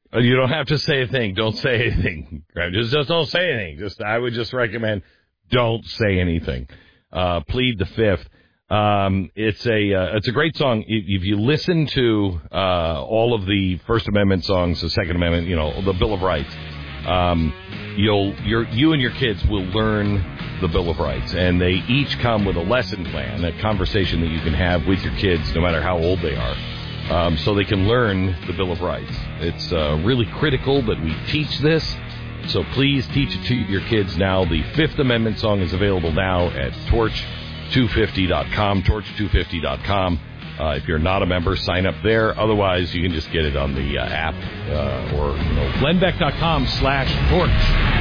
You don't have to say a thing. Don't say anything. Just don't say anything. I would just recommend don't say anything. Plead the fifth. It's a great song. If you listen to all of the First Amendment songs, the Second Amendment, the Bill of Rights, you and your kids will learn the Bill of Rights, and they each come with a lesson plan, a conversation that you can have with your kids, no matter how old they are. So they can learn the Bill of Rights. It's really critical that we teach this, so please teach it to your kids now. The Fifth Amendment song is available now at torch250.com, torch250.com. If you're not a member, sign up there. Otherwise, you can just get it on the app or glenbeck.com/torch.